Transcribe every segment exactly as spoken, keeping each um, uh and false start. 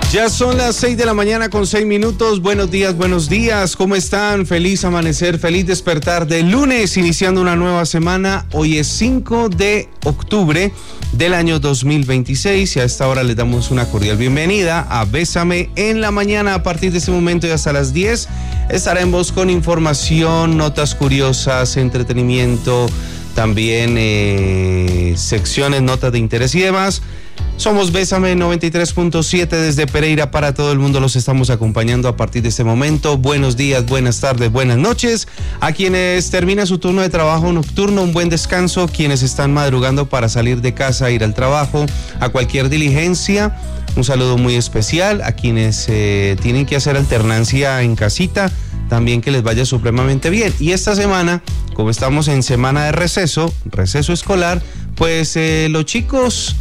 Ya son las seis de la mañana con seis minutos. Buenos días, buenos días. ¿Cómo están? Feliz amanecer, feliz despertar de lunes, iniciando una nueva semana. Hoy es cinco de octubre del año dos mil veintiséis y a esta hora les damos una cordial bienvenida a Bésame en la Mañana. A partir de este momento y hasta las diez estaremos con información, notas curiosas, entretenimiento, también eh, secciones, notas de interés y demás. Somos Bésame noventa y tres punto siete desde Pereira para todo el mundo. Los estamos acompañando a partir de este momento. Buenos días, buenas tardes, buenas noches. A quienes termina su turno de trabajo nocturno, un buen descanso. Quienes están madrugando para salir de casa, ir al trabajo, a cualquier diligencia, un saludo muy especial. A quienes eh, tienen que hacer alternancia en casita, también que les vaya supremamente bien. Y esta semana, como estamos en semana de receso, receso escolar, pues eh, los chicos...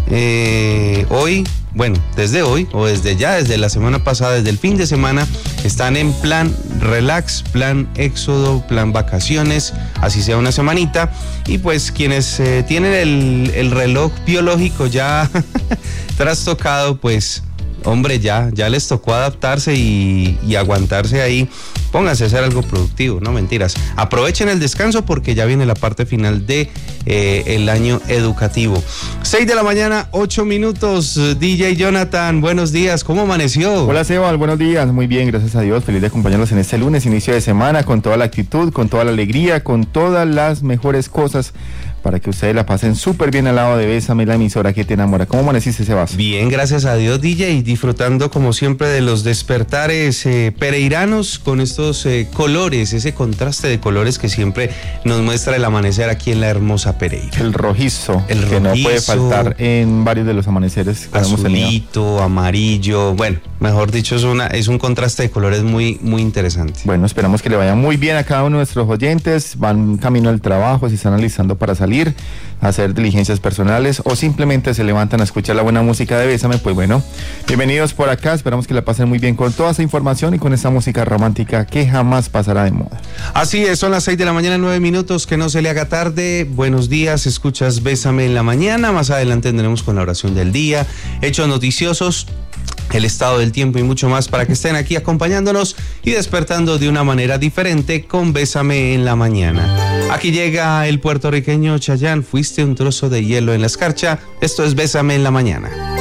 Eh, hoy, bueno, desde hoy o desde ya, desde la semana pasada, desde el fin de semana, están en plan relax, plan éxodo, plan vacaciones, así sea una semanita. Y pues quienes eh, tienen el, el reloj biológico ya trastocado, pues hombre, ya, ya les tocó adaptarse y, y aguantarse ahí. Pónganse a hacer algo productivo, no mentiras. Aprovechen el descanso porque ya viene la parte final de eh, el año educativo. seis de la mañana, ocho minutos. D J Jonathan, buenos días, ¿cómo amaneció? Hola Sebas, buenos días, muy bien, gracias a Dios. Feliz de acompañarlos en este lunes, inicio de semana, con toda la actitud, con toda la alegría, con todas las mejores cosas para que ustedes la pasen súper bien al lado de Bésame, la emisora que te enamora. ¿Cómo amaneciste, Sebas? Bien, gracias a Dios, D J, disfrutando como siempre de los despertares eh, pereiranos con estos eh, colores, ese contraste de colores que siempre nos muestra el amanecer aquí en la hermosa Pereira. El rojizo, el que rojizo, no puede faltar en varios de los amaneceres que hemos tenido. Azulito, amarillo, bueno, mejor dicho, es, una, es un contraste de colores muy, muy interesante. Bueno, esperamos que le vaya muy bien a cada uno de nuestros oyentes, van camino al trabajo, si están alistando para salir, a hacer diligencias personales o simplemente se levantan a escuchar la buena música de Bésame, pues bueno, bienvenidos por acá, esperamos que la pasen muy bien con toda esa información y con esta música romántica que jamás pasará de moda. Así es, son las seis de la mañana, nueve minutos, que no se le haga tarde. Buenos días, escuchas Bésame en la Mañana, más adelante tendremos con la oración del día, hechos noticiosos, el estado del tiempo y mucho más para que estén aquí acompañándonos y despertando de una manera diferente con Bésame en la Mañana. Aquí llega el puertorriqueño Chayanne, fuiste un trozo de hielo en la escarcha. Esto es Bésame en la Mañana.